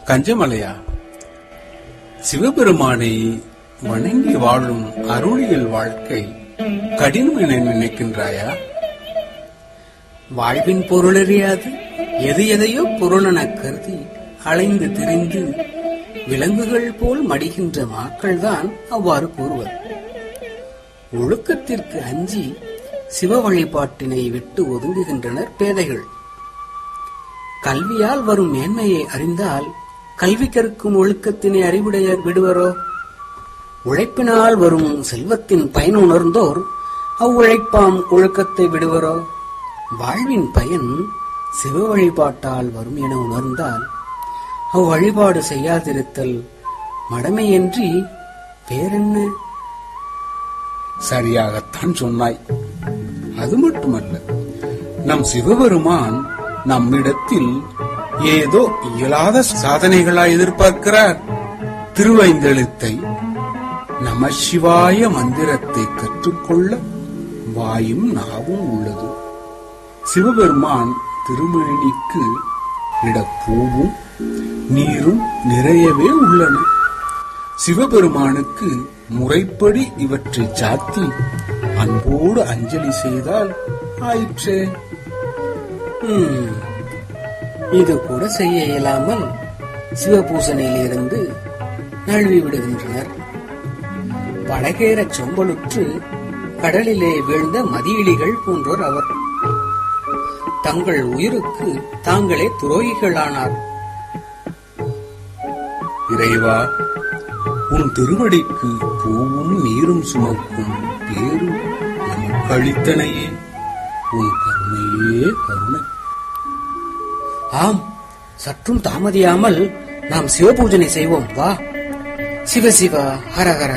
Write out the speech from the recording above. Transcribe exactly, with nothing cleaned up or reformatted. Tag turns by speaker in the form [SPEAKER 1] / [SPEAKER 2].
[SPEAKER 1] கஞ்சமலையா, சிவபெருமானை வணங்கி வாழும் அருளியல் வாழ்க்கை கடினம் என நினைக்கின்றாயா?
[SPEAKER 2] வாழ்வின் பொருளறியாது எது எதையோ பொருளென கருதி அலைந்து திரிந்து விலங்குகள் போல் மடிகின்ற மக்கள்தான் அவ்வாறு கூறுவர். ஒழுக்கத்திற்கு அஞ்சி சிவ வழிபாட்டினை விட்டு ஒதுங்குகின்றனர் பேதைகள். கல்வியால் வரும் மேன்மையை அறிந்தால் கல்வி கற்கும் ஒழுக்கத்தினை அறிவுடையர் விடுவரோ? உழைப்பினால் வரும் செல்வத்தின் பயன் உணர்ந்தோர் அவ்வுழைப்பாம் ஒழுக்கத்தை விடுவரோ? வாழ்வின் பயன் சிவ வழிபாட்டால் வரும் என உணர்ந்தால் அவ்வழிபாடு செய்யாதிருத்தல் மடமையன்றி வேறென்ன?
[SPEAKER 1] சரியாகத்தான் சொன்னாய். அது மட்டுமல்ல, நம் சிவபெருமான் நம்மிடத்தில் ஏதோ இயலாத சாதனைகளாய் எதிர்பார்க்கிறார். திருவைந்தெழுத்தை நம சிவாய மந்திரத்தை கற்றுக்கொள்ள வாயும் நாவும் உள்ளது. சிவபெருமான் திருமேனிக்கு இடப்பூவும் நீரும் நிறையவே உள்ளன. சிவபெருமானுக்கு முறைப்படி இவற்றை சாத்தி அன்போடு அஞ்சலி செய்தால் ஆயிற்றே.
[SPEAKER 2] இது கூட செய்ய இயலாமல் சிவபூசனையிலிருந்து நழுவி விடுகின்றனர். படகேற சொம்பலுற்று கடலிலே வீழ்ந்த மதியிலிகள் போன்றோர் அவர். தங்கள் உயிருக்கு தாங்களே துரோகிகளானார்.
[SPEAKER 1] இறைவா, உன் திருவடிக்கு பூவும் நீரும் சுமக்கும் பேரு நமக்கு அளித்தனையே. உன் கருணையே கருணை.
[SPEAKER 2] ஆம், சற்றும் தாமதியாமல் நாம் சிவபூஜனை செய்வோம். வா. சிவ சிவ ஹரஹர